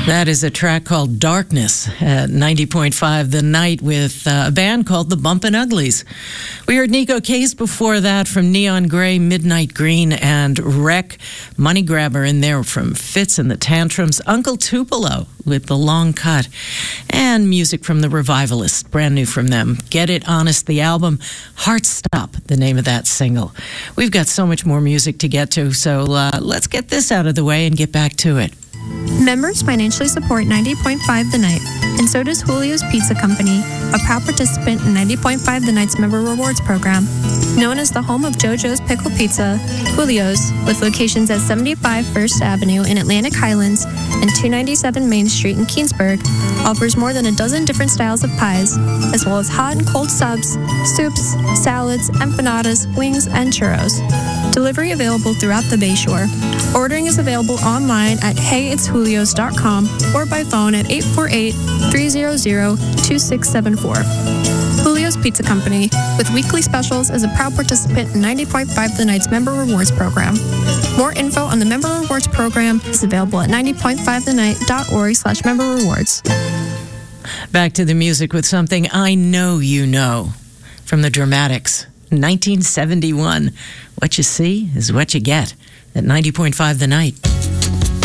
That is a track called Darkness at 90.5 The Night with a band called the Bumpin' Uglies. We heard Nico Case before that from Neon Grey, Midnight Green, and Wreck. Money Grabber in there from Fitz and the Tantrums. Uncle Tupelo with The Long Cut. And music from the Revivalists, brand new from them. Get It Honest, the album. Heart Stop, the name of that single. We've got so much more music to get to, so let's get this out of the way and get back to it. Members financially support 90.5 The Night, and so does Julio's Pizza Company, a proud participant in 90.5 The Night's Member Rewards Program. Known as the home of JoJo's Pickle Pizza, Julio's, with locations at 75 First Avenue in Atlantic Highlands and 297 Main Street in Keensburg, offers more than a dozen different styles of pies, as well as hot and cold subs, soups, salads, empanadas, wings, and churros. Delivery available throughout the Bayshore. Ordering is available online at heyitsjulios.com or by phone at 848-300-2674. Julio's Pizza Company, with weekly specials, is a proud participant in 90.5 The Night's Member Rewards Program. More info on the Member Rewards Program is available at 90.5thennight.org/member rewards. Back to the music with something I know you know from the Dramatics. 1971. What you see is what you get at 90.5 The Night.